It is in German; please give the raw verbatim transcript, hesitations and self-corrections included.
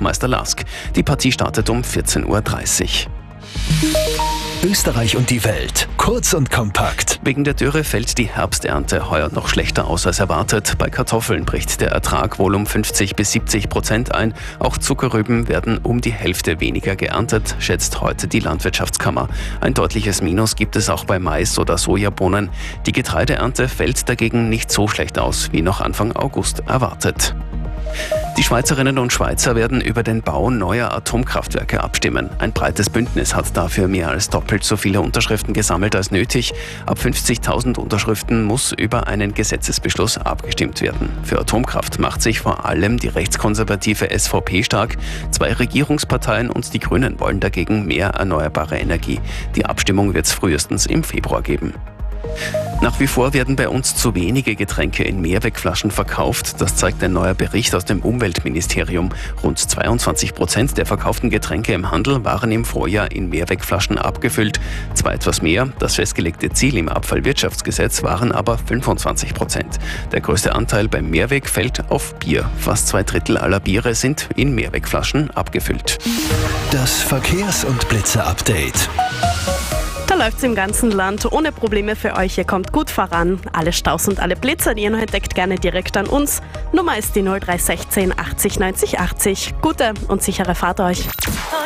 Schachmeister Lask. Die Partie startet um vierzehn Uhr dreißig. Österreich und die Welt. Kurz und kompakt. Wegen der Dürre fällt die Herbsternte heuer noch schlechter aus als erwartet. Bei Kartoffeln bricht der Ertrag wohl um fünfzig bis siebzig Prozent ein. Auch Zuckerrüben werden um die Hälfte weniger geerntet, schätzt heute die Landwirtschaftskammer. Ein deutliches Minus gibt es auch bei Mais oder Sojabohnen. Die Getreideernte fällt dagegen nicht so schlecht aus, wie noch Anfang August erwartet. Die Schweizerinnen und Schweizer werden über den Bau neuer Atomkraftwerke abstimmen. Ein breites Bündnis hat dafür mehr als doppelt so viele Unterschriften gesammelt als nötig. Ab fünfzigtausend Unterschriften muss über einen Gesetzesbeschluss abgestimmt werden. Für Atomkraft macht sich vor allem die rechtskonservative S V P stark. Zwei Regierungsparteien und die Grünen wollen dagegen mehr erneuerbare Energie. Die Abstimmung wird es frühestens im Februar geben. Nach wie vor werden bei uns zu wenige Getränke in Mehrwegflaschen verkauft. Das zeigt ein neuer Bericht aus dem Umweltministerium. Rund zweiundzwanzig Prozent der verkauften Getränke im Handel waren im Vorjahr in Mehrwegflaschen abgefüllt. Zwar etwas mehr, das festgelegte Ziel im Abfallwirtschaftsgesetz waren aber fünfundzwanzig Prozent. Der größte Anteil beim Mehrweg fällt auf Bier. Fast zwei Drittel aller Biere sind in Mehrwegflaschen abgefüllt. Das Verkehrs- und Blitzer-Update. Da läuft's im ganzen Land ohne Probleme für euch. Ihr kommt gut voran. Alle Staus und alle Blitzer, die ihr noch entdeckt, gerne direkt an uns. Nummer ist die null drei sechzehn achtzig neunzig achtzig. Gute und sichere Fahrt euch.